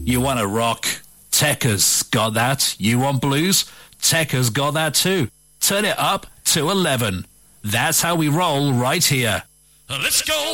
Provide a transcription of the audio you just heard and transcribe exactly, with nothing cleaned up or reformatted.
You want to rock? Tekka's got that. You want blues? Tekka's got that too. Turn it up to eleven. That's how we roll right here. Let's go!